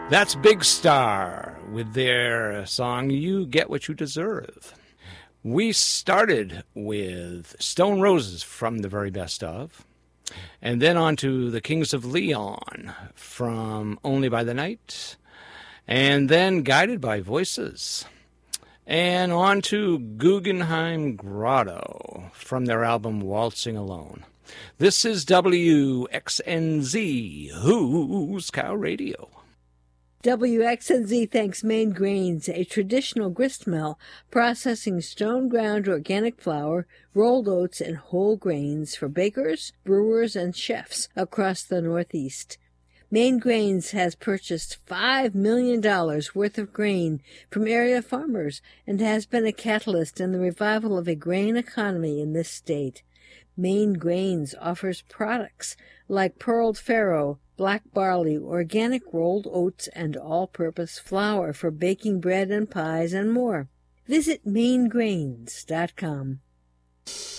That's Big Star with their song, You Get What You Deserve. We started with Stone Roses from the very best of, and then on to the Kings of Leon from Only by the Night, and then Guided by Voices, and on to Guggenheim Grotto from their album Waltzing Alone. This is WXNZ, Who's Cow Radio. WXNZ thanks Maine Grains, a traditional grist mill processing stone-ground organic flour, rolled oats, and whole grains for bakers, brewers, and chefs across the Northeast. Maine Grains has purchased $5 million worth of grain from area farmers and has been a catalyst in the revival of a grain economy in this state. Maine Grains offers products like pearled farro, black barley, organic rolled oats, and all-purpose flour for baking bread and pies and more. Visit mainegrains.com.